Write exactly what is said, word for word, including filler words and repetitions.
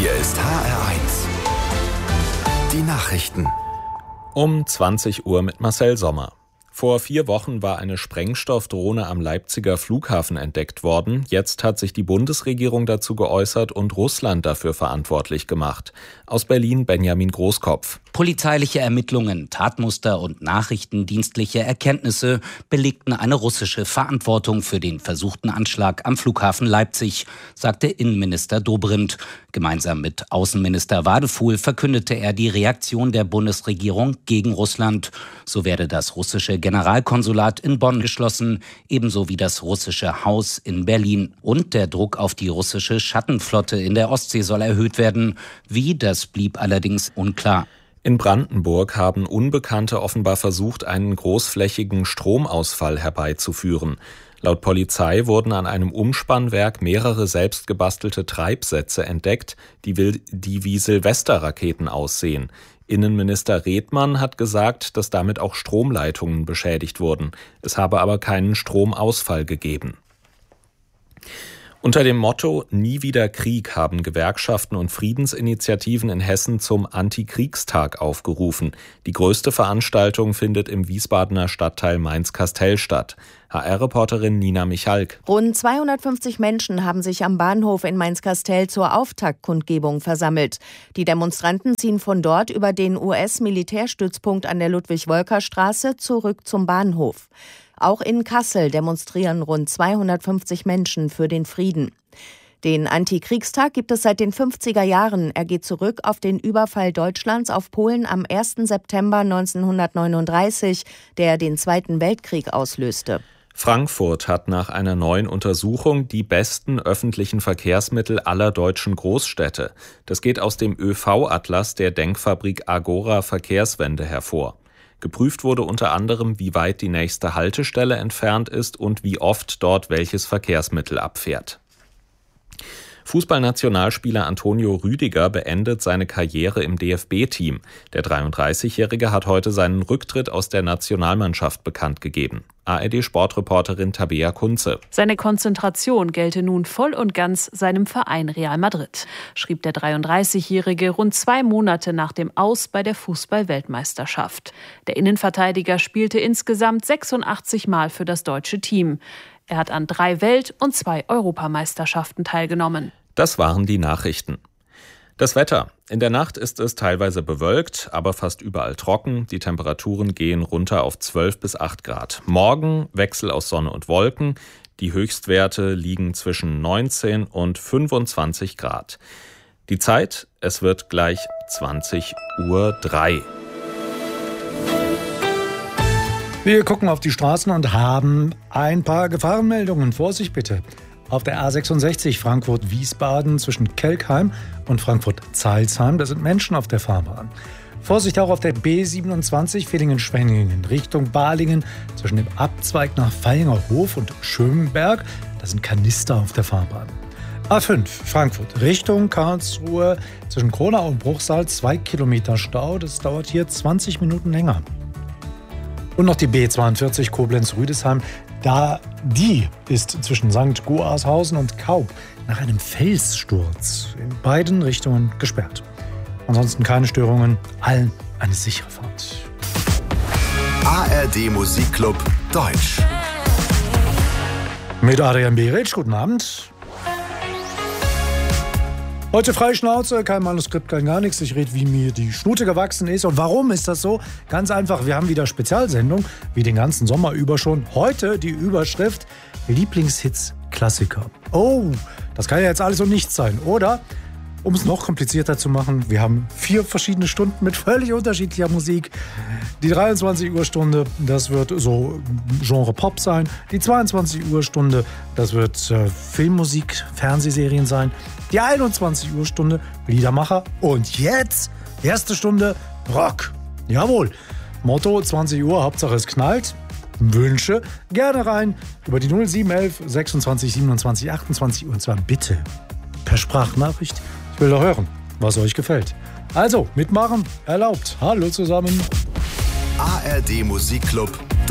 Hier ist H R eins. Die Nachrichten. Um zwanzig Uhr mit Marcel Sommer. Vor vier Wochen war eine Sprengstoffdrohne am Leipziger Flughafen entdeckt worden. Jetzt hat sich die Bundesregierung dazu geäußert und Russland dafür verantwortlich gemacht. Aus Berlin Benjamin Großkopf. Polizeiliche Ermittlungen, Tatmuster und nachrichtendienstliche Erkenntnisse belegten eine russische Verantwortung für den versuchten Anschlag am Flughafen Leipzig, sagte Innenminister Dobrindt. Gemeinsam mit Außenminister Wadefuhl verkündete er die Reaktion der Bundesregierung gegen Russland. So werde das russische Generalkonsulat in Bonn geschlossen, ebenso wie das russische Haus in Berlin. Und der Druck auf die russische Schattenflotte in der Ostsee soll erhöht werden. Wie, das blieb allerdings unklar. In Brandenburg haben Unbekannte offenbar versucht, einen großflächigen Stromausfall herbeizuführen. Laut Polizei wurden an einem Umspannwerk mehrere selbstgebastelte Treibsätze entdeckt, die, will, die wie Silvesterraketen aussehen. Innenminister Redmann hat gesagt, dass damit auch Stromleitungen beschädigt wurden. Es habe aber keinen Stromausfall gegeben. Unter dem Motto »Nie wieder Krieg« haben Gewerkschaften und Friedensinitiativen in Hessen zum Antikriegstag aufgerufen. Die größte Veranstaltung findet im Wiesbadener Stadtteil Mainz-Kastel statt. H R-Reporterin Nina Michalk. Rund zweihundertfünfzig Menschen haben sich am Bahnhof in Mainz-Kastel zur Auftaktkundgebung versammelt. Die Demonstranten ziehen von dort über den U S-Militärstützpunkt an der Ludwig-Volker-Straße zurück zum Bahnhof. Auch in Kassel demonstrieren rund zweihundertfünfzig Menschen für den Frieden. Den Antikriegstag gibt es seit den fünfziger Jahren. Er geht zurück auf den Überfall Deutschlands auf Polen am ersten September neunzehnhundertneununddreißig, der den Zweiten Weltkrieg auslöste. Frankfurt hat nach einer neuen Untersuchung die besten öffentlichen Verkehrsmittel aller deutschen Großstädte. Das geht aus dem Ö V-Atlas der Denkfabrik Agora Verkehrswende hervor. Geprüft wurde unter anderem, wie weit die nächste Haltestelle entfernt ist und wie oft dort welches Verkehrsmittel abfährt. Fußballnationalspieler Antonio Rüdiger beendet seine Karriere im D F B-Team. Der dreiunddreißigjährige hat heute seinen Rücktritt aus der Nationalmannschaft bekannt gegeben. A R D-Sportreporterin Tabea Kunze. Seine Konzentration gelte nun voll und ganz seinem Verein Real Madrid, schrieb der dreiunddreißigjährige rund zwei Monate nach dem Aus bei der Fußball-Weltmeisterschaft. Der Innenverteidiger spielte insgesamt sechsundachtzig Mal für das deutsche Team. Er hat an drei Welt- und zwei Europameisterschaften teilgenommen. Das waren die Nachrichten. Das Wetter. In der Nacht ist es teilweise bewölkt, aber fast überall trocken. Die Temperaturen gehen runter auf zwölf bis acht Grad. Morgen Wechsel aus Sonne und Wolken. Die Höchstwerte liegen zwischen neunzehn und fünfundzwanzig Grad. Die Zeit, es wird gleich zwanzig Uhr drei. Wir gucken auf die Straßen und haben ein paar Gefahrenmeldungen. Vorsicht bitte. Auf der A sechsundsechzig Frankfurt-Wiesbaden zwischen Kelkheim und Frankfurt-Zeilsheim, da sind Menschen auf der Fahrbahn. Vorsicht auch auf der B siebenundzwanzig Villingen-Schwenningen Richtung Balingen zwischen dem Abzweig nach Vaihlinger Hof und Schönberg, da sind Kanister auf der Fahrbahn. A fünf Frankfurt Richtung Karlsruhe zwischen Kronau und Bruchsal zwei Kilometer Stau, das dauert hier zwanzig Minuten länger. Und noch die B zweiundvierzig Koblenz-Rüdesheim. Da die ist zwischen Sankt Goarshausen und Kaub nach einem Felssturz in beiden Richtungen gesperrt. Ansonsten keine Störungen, allen eine sichere Fahrt. A R D Musikclub Deutsch. Mit Adrian Beric, guten Abend. Heute freie Schnauze, kein Manuskript, kein gar nichts. Ich rede, wie mir die Schnute gewachsen ist. Und warum ist das so? Ganz einfach, wir haben wieder Spezialsendung, wie den ganzen Sommer über schon. Heute die Überschrift Lieblingshits Klassiker. Oh, das kann ja jetzt alles und nichts sein, oder? Um es noch komplizierter zu machen, wir haben vier verschiedene Stunden mit völlig unterschiedlicher Musik. Die dreiundzwanzig Uhr Stunde, das wird so Genre Pop sein. Die zweiundzwanzig Uhr Stunde, das wird äh, Filmmusik, Fernsehserien sein. Die einundzwanzig Uhr Stunde, Liedermacher. Und jetzt, erste Stunde, Rock. Jawohl. Motto zwanzig Uhr, Hauptsache es knallt. Wünsche gerne rein über die null sieben elf sechsundzwanzig siebenundzwanzig achtundzwanzig und zwar bitte per Sprachnachricht. Ich will doch hören, was euch gefällt. Also, mitmachen erlaubt. Hallo zusammen. A R D Musikclub